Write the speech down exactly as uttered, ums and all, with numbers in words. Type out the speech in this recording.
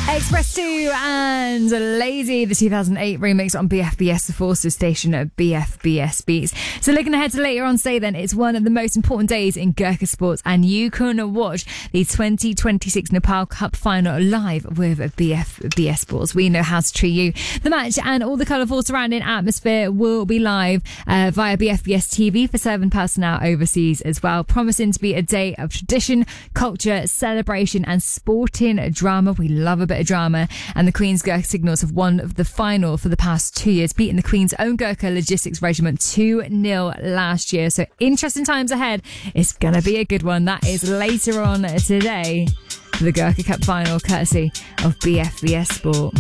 Express two and Lazy, the two thousand eight remix on B F B S, the Forces station at B F B S Beats. So looking ahead to later on today then, it's one of the most important days in Gurkha sports, and you can watch the twenty twenty-six Nepal Cup final live with B F B S Sports. We know how to treat you. The match and all the colourful surrounding atmosphere will be live uh, via B F B S T V for seven personnel overseas as well, promising to be a day of tradition, culture, celebration and sporting drama. We love a bit of drama, and the Queen's Gurkha Signals have won the final for the past two years, beating the Queen's own Gurkha Logistics Regiment two nil last year. So interesting times ahead. It's going to be a good one. That is later on today, the Gurkha Cup final, courtesy of B F B S Sport.